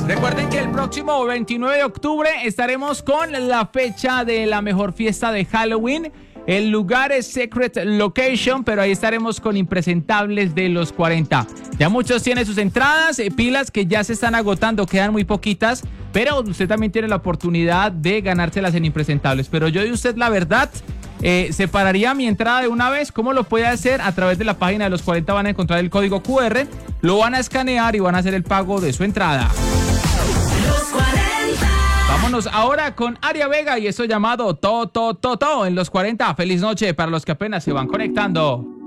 Recuerden que el próximo 29 de octubre estaremos con la fecha de la mejor fiesta de Halloween. El lugar es Secret Location, pero ahí estaremos con Impresentables de los 40. Ya muchos tienen sus entradas, pilas que ya se están agotando, quedan muy poquitas, pero usted también tiene la oportunidad de ganárselas en Impresentables. Pero yo y usted, la verdad, separaría mi entrada de una vez. ¿Cómo lo puede hacer? A través de la página de los 40 van a encontrar el código QR, lo van a escanear y van a hacer el pago de su entrada. Los 40. Vámonos ahora con Aria Vega y eso llamado To en los 40. Feliz noche para los que apenas se van conectando.